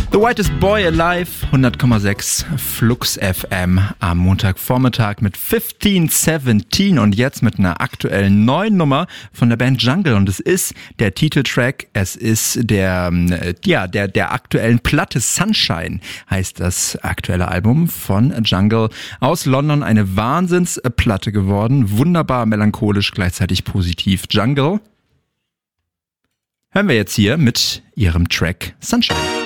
The Whitest Boy Alive, 100,6 Flux FM am Montagvormittag mit 1517 und jetzt mit einer aktuellen neuen Nummer von der Band Jungle und es ist der Titeltrack, es ist der aktuellen Platte Sunshine heißt das aktuelle Album von Jungle aus London, eine Wahnsinnsplatte geworden, wunderbar melancholisch, gleichzeitig positiv. Jungle hören wir jetzt hier mit ihrem Track Sunshine.